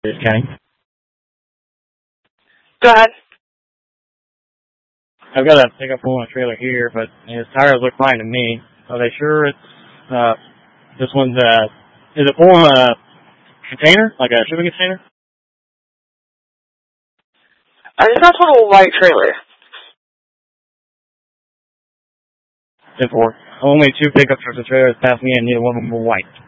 Kenny. Go ahead. I've got a pickup pulling a trailer here, but his tires look fine to me. Are they sure it's, this one's, is it pulling a container? Like a shipping container? It's not a white trailer. Only 2 pickup trucks and trailers passed me, and neither one of them were white.